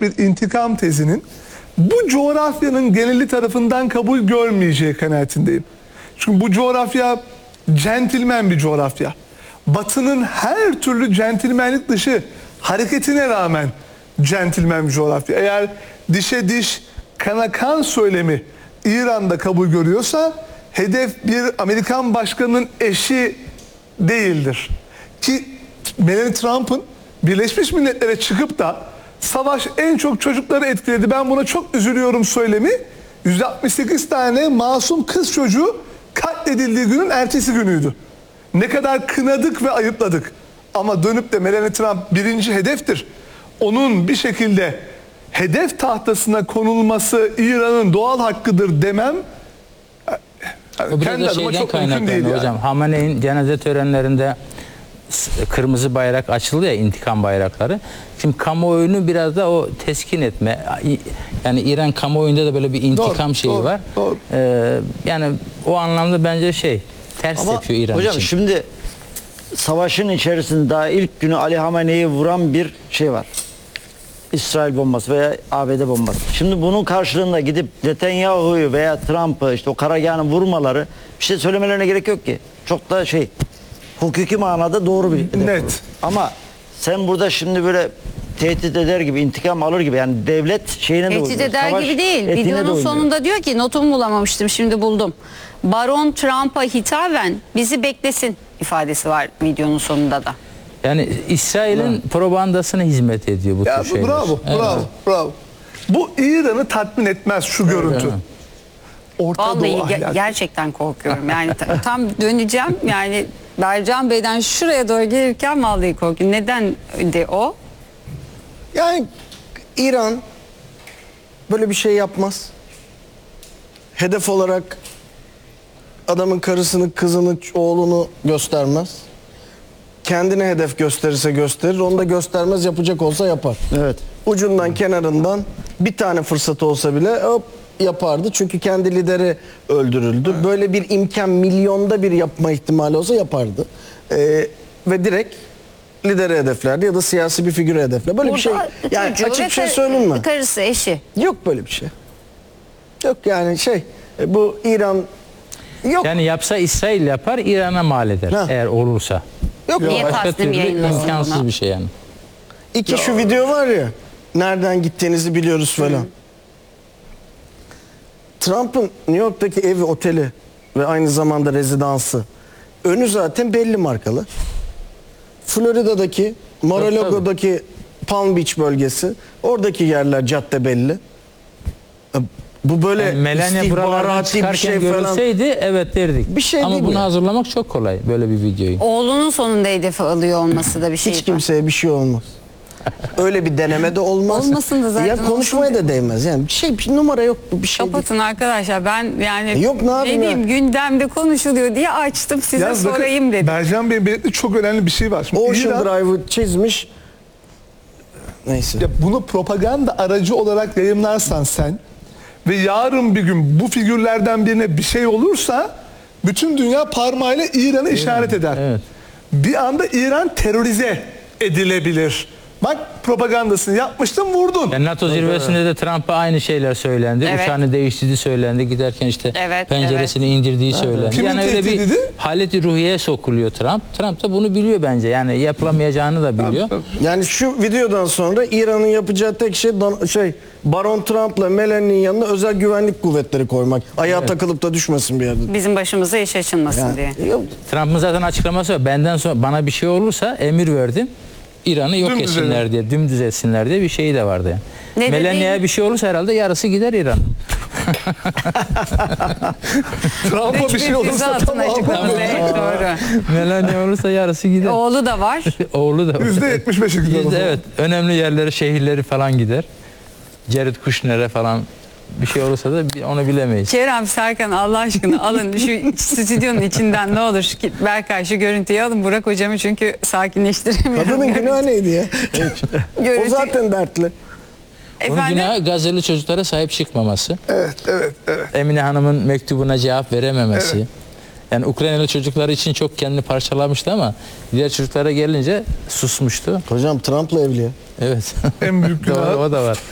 bir intikam tezinin bu coğrafyanın geneli tarafından kabul görmeyeceği kanaatindeyim. Çünkü bu coğrafya centilmen bir coğrafya. Batı'nın her türlü centilmenlik dışı hareketine rağmen centilmen bir coğrafya. Eğer dişe diş, kana kan söylemi İran'da kabul görüyorsa hedef bir Amerikan başkanının eşi değildir. Ki Melania Trump'ın Birleşmiş Milletler'e çıkıp da savaş en çok çocukları etkiledi, ben buna çok üzülüyorum söylemi 168 tane masum kız çocuğu katledildiği günün ertesi günüydü. Ne kadar kınadık ve ayıpladık. Ama dönüp de Melania Trump birinci hedeftir, onun bir şekilde hedef tahtasına konulması İran'ın doğal hakkıdır demem O biraz kendi da adıma şeyden çok mümkün kaynaklanıyor değil hocam. yani. Hamane'in cenaze törenlerinde kırmızı bayrak açıldı ya, intikam bayrakları. Şimdi kamuoyunu biraz da o teskin etme. Yani İran kamuoyunda da böyle bir intikam Doğru, şeyi doğru, var. doğru. Yani o anlamda bence ters Ama yapıyor İran hocam için. şimdi savaşın içerisinde daha ilk günü Ali Hamane'yi vuran bir şey var. İsrail bombası veya ABD bombası. Şimdi bunun karşılığında gidip Netanyahu'yu veya Trump'ı, işte o karargahını vurmaları, bir şey söylemelerine gerek yok ki. Çok da hukuki manada doğru bir hedef. Net. Ama sen burada şimdi böyle tehdit eder gibi, intikam alır gibi, yani devlet şeyine de Tehdit oynuyor. eder Savaş gibi değil. etine de Videonun oynuyor. sonunda diyor ki, notumu bulamamıştım şimdi buldum. Baron Trump'a hitaben bizi beklesin ifadesi var videonun sonunda da. Yani İsrail'in propagandasına hizmet ediyor bu Ya tür şeyler. bravo, Evet. bravo. Bu İran'ı tatmin etmez şu görüntü. evet. Orta Doğu Vallahi ahlakı. gerçekten korkuyorum. Yani tam döneceğim. Yani Bercan Bey'den şuraya doğru gelirken vallahi korkuyorum. Neden de o? Yani İran böyle bir şey yapmaz. Hedef olarak adamın karısını, kızını, oğlunu göstermez. Kendine hedef gösterirse gösterir, onu da göstermez, yapacak olsa yapar. Evet. Ucundan kenarından bir tane fırsat olsa bile hop yapardı. Çünkü kendi lideri öldürüldü. Böyle bir imkan milyonda bir yapma ihtimali olsa yapardı. Ve direkt lideri hedeflerdi ya da siyasi bir figürü hedefler. Böyle bir şey, yani çocuğu açık ve bir şey söyleyeyim mi? Karısı, eşi. Yok böyle bir şey. Yok yani bu İran yok. Yani yapsa İsrail yapar, İran'a mal eder Ha. eğer olursa. Yok. Niye Başka tasdim türlü yayınlasın imkansız ona? bir şey yani. Şu video var ya, nereden gittiğinizi biliyoruz falan. Trump'ın New York'taki evi, oteli ve aynı zamanda rezidansı, önü zaten belli markalı. Florida'daki Mar-a-Lago'daki Palm Beach bölgesi, oradaki yerler, cadde belli. Bu böyle Yani Melania buralardan istihbarati bir çıkarken şey falan. görülseydi evet derdik. Bir şey Ama değil bunu mi? hazırlamak çok kolay, böyle bir videoyu. Oğlunun sonunda hedefe alıyor olması da bir şey. Hiç kimseye bir şey olmaz. Öyle bir deneme de olmaz. Olmasın da zaten Ya konuşmaya olsun. da değmez. Yani bir numara yok, bu bir şey değil. Kapatın arkadaşlar, ben yani Yok, ne yapayım ya? diyeyim, gündemde konuşuluyor diye açtım size Yalnız bakın, sorayım dedim. Bercan Bey'in belirttiği çok önemli bir şey var. Şimdi Ocean İran, Drive'ı çizmiş. Neyse. ya bunu propaganda aracı olarak yayımlarsan sen ve yarın bir gün bu figürlerden birine bir şey olursa bütün dünya parmağıyla İran'ı işaret eder. Evet. Bir anda İran terörize edilebilir. Bak, propagandasını yapmıştın, vurdun. Yani NATO zirvesinde de Trump'a aynı şeyler söylendi. Evet. Uçağını değiştirdiği söylendi. Giderken işte Evet, penceresini indirdiği söylendi. Kimin Yani öyle bir tehdidiydi? halet-i ruhiye sokuluyor Trump. Trump da bunu biliyor bence. Yani yapılamayacağını da biliyor. Yani şu videodan sonra İran'ın yapacağı tek şey Baron Trump'la Melanie'nin yanına özel güvenlik kuvvetleri koymak. Ayağa takılıp da düşmesin bir yerde. Bizim başımıza iş açılmasın diye. Yok. Trump'ın zaten açıklaması var. Benden sonra bana bir şey olursa emir verdim. İran'ı yok Dümdüz etsinler diye, dümdüz etsinler diye bir şeyi de vardı yani. Ne Melania'ya dedi? bir şey olursa herhalde yarısı gider İran. Trump'a bir şey olursa tamam. Doğru. Melania olursa yarısı gider. Oğlu da var. Oğlu da. %75'i gidiyor. o zaman. Evet, önemli yerleri, şehirleri falan gider. Jared Kushner'e falan bir şey olursa da onu bilemeyiz. Kerem, Serkan, Allah aşkına alın şu stüdyonun içinden ne olur şu Berkay şu görüntüyü alın. Burak hocamı çünkü sakinleştiremiyorum. Kadının günahı neydi ya? O Görüntü- zaten dertli. Onun Efendim? günahı Gazze'li çocuklara sahip çıkmaması. Evet. Emine Hanım'ın mektubuna cevap verememesi. Yani Ukraynalı çocukları için çok kendini parçalamıştı ama diğer çocuklara gelince susmuştu. Hocam Trump'la evli ya. Evet. En büyük Doğru, günah o da var.